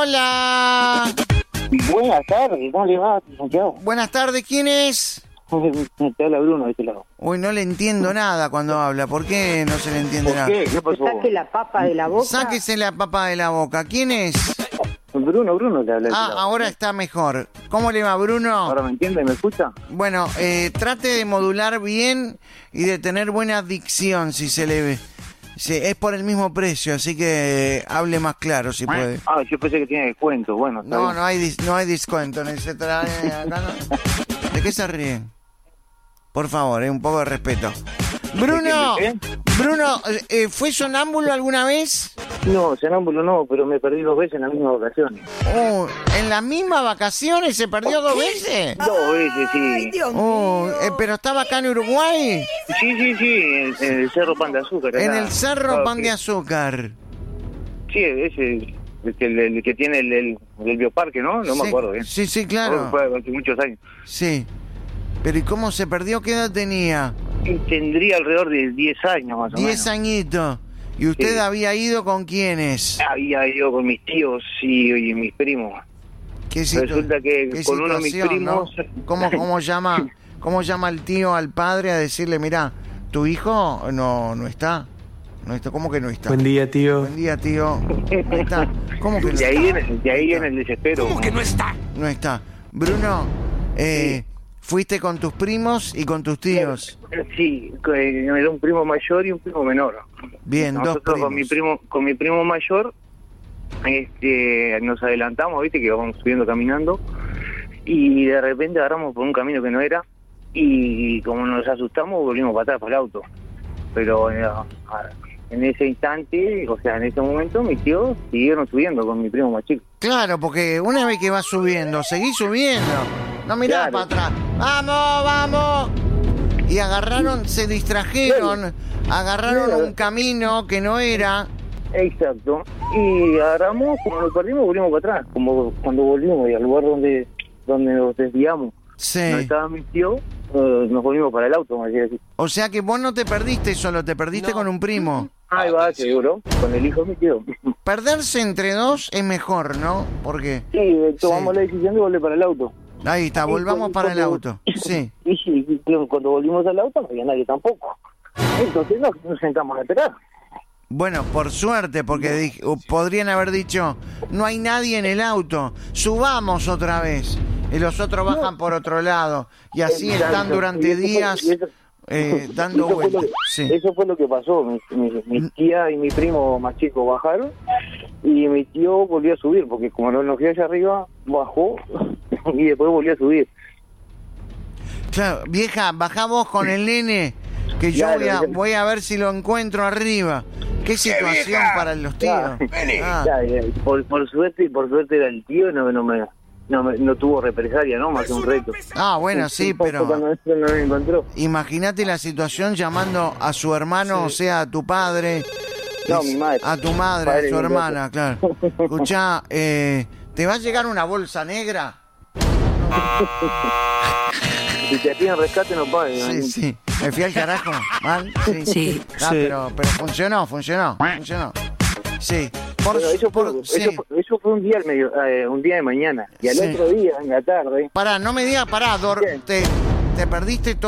Hola. Buenas tardes, ¿cómo le va, Santiago? Buenas tardes, ¿quién es? Te habla Bruno de este lado. Uy, no le entiendo nada cuando habla. ¿Por qué no se le entiende nada? ¿Por qué? ¿Qué pasó? Saque la papa de la boca. Sáquese la papa de la boca. ¿Quién es? Bruno te habla de este Ah, lado. ahora está mejor. ¿Cómo le va, Bruno? ¿Ahora me entiende? ¿Me escucha? Bueno, trate de modular bien y de tener buena dicción, si se le ve. Sí, es por el mismo precio, así que hable más claro si puede. Ah, yo pensé que tenía descuento. Bueno, está No, bien. no hay descuento. ¿De qué se ríen? Por favor, un poco de respeto. Bruno, ¿Qué? Bruno, ¿fue sonámbulo alguna vez? No, sonámbulo no, pero me perdí 2 veces en las mismas vacaciones. ¿En las mismas vacaciones se perdió 2 veces? 2 veces, sí. Ay, Dios mío. ¿Pero estaba acá en Uruguay? Sí, en el Cerro Pan de Azúcar. En acá. el Cerro Claro Pan que- de Azúcar. Sí, ese, el que tiene el bioparque, ¿no? No Sí, me acuerdo bien. Sí, claro. Fue hace muchos años. Sí. Pero ¿y cómo se perdió? ¿Qué edad tenía? Y tendría alrededor de 10 años más o 10 menos. añitos. ¿Y usted Sí. había ido con quiénes? Había ido con mis tíos y mis primos. ¿Qué Resulta que qué con uno de mis situación, ¿no? primos... ¿Cómo llama el tío al padre a decirle, mira, tu hijo no está? No está, ¿cómo que no está? Buen día, tío. Buen día, tío. No está. ¿Cómo que no De ahí está? viene el desespero. ¿Cómo que no está? No está. Bruno, Sí. fuiste con tus primos y con tus tíos. Sí, era un primo mayor y un primo menor. Bien, Nosotros dos primos. con mi primo mayor nos adelantamos, viste, que vamos subiendo caminando y de repente agarramos por un camino que no era y como nos asustamos volvimos para atrás para el auto. Pero en ese instante, o sea, en ese momento mis tíos siguieron subiendo con mi primo más chico. Claro, porque una vez que vas subiendo, seguís subiendo. No mirás Claro. para atrás. ¡Vamos! Y agarraron, se distrajeron, agarraron Claro. un camino que no era. Exacto. Y agarramos, como nos perdimos, volvimos para atrás. Como cuando volvimos y al lugar donde nos desviamos, Sí. no estaban mis tíos, nos volvimos para el auto, me decir. O sea que vos no te perdiste solo, te perdiste con un primo. Ahí va, seguro, con el hijo de mi tío. Perderse entre dos es mejor, ¿no? Porque Sí, tomamos Sí. la decisión de volver para el auto. ahí está, volvamos para el auto. Sí. Y cuando volvimos al auto no había nadie tampoco. Entonces nos sentamos a esperar. Bueno, por suerte, porque podrían haber dicho, no hay nadie en el auto, subamos otra vez. Y los otros bajan por otro lado. Y así Exacto. están durante Y eso fue- días y eso- dando Eso fue lo vueltas. que- Sí. Eso fue lo que pasó. Mi tía y mi primo más chico bajaron y mi tío volvió a subir, porque como no nos vio allá arriba, bajó y después volvió a subir. Claro, vieja, bajá vos con el nene, que yo Claro, voy a ver si lo encuentro arriba. Qué situación para los tíos. Ah, Ya, por suerte era el tío, no tuvo represalia, ¿no? Más que un reto. bueno, sí, pero Cuando no lo encontró. imagínate la situación llamando a su hermano, o sea, a tu padre. No, mi madre. A tu madre, Padre a de su mi hermana, claro. Escuchá, ¿te va a llegar una bolsa negra? Si te piden rescate, no pagues. Sí. ¿Me fui al carajo? ¿Mal? Sí. Sí. Ah, Sí. pero funcionó. Sí. Bueno, Sí. eso fue un día un día de mañana. Y al Sí. otro día, en la tarde, Pará, no me digas, Bien. te perdiste todo.